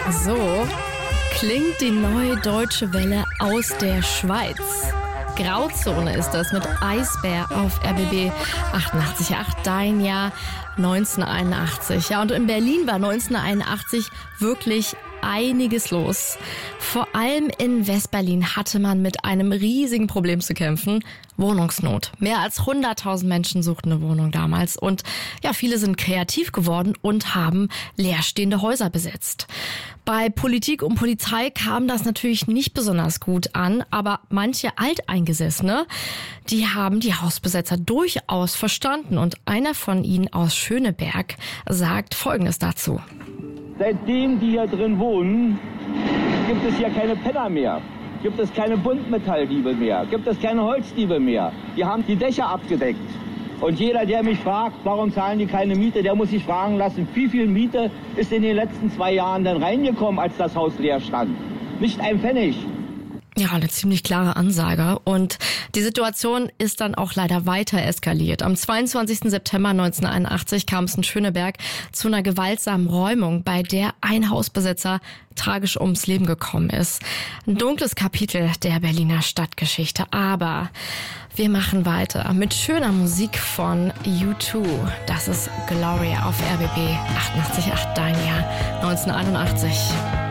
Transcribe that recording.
So klingt die neue deutsche Welle aus der Schweiz. Grauzone ist das mit Eisbär auf RBB 88.8, dein Jahr 1981. Ja, und in Berlin war 1981 wirklich einiges los. Vor allem in Westberlin hatte man mit einem riesigen Problem zu kämpfen. Wohnungsnot. Mehr als 100.000 Menschen suchten eine Wohnung damals. Und ja, viele sind kreativ geworden und haben leerstehende Häuser besetzt. Bei Politik und Polizei kam das natürlich nicht besonders gut an, aber manche Alteingesessene, die haben die Hausbesetzer durchaus verstanden. Und einer von ihnen aus Schöneberg sagt Folgendes dazu. Seitdem die hier drin wohnen, gibt es hier keine Penner mehr. Gibt es keine Buntmetalldiebe mehr. Gibt es keine Holzdiebe mehr. Die haben die Dächer abgedeckt. Und jeder, der mich fragt, warum zahlen die keine Miete, der muss sich fragen lassen, wie viel Miete ist in den letzten 2 Jahren denn reingekommen, als das Haus leer stand? Nicht ein Pfennig. Ja, eine ziemlich klare Ansage. Und die Situation ist dann auch leider weiter eskaliert. Am 22. September 1981 kam es in Schöneberg zu einer gewaltsamen Räumung, bei der ein Hausbesetzer tragisch ums Leben gekommen ist. Ein dunkles Kapitel der Berliner Stadtgeschichte. Aber wir machen weiter mit schöner Musik von U2. Das ist Gloria auf RBB 88.8, dein Jahr 1981.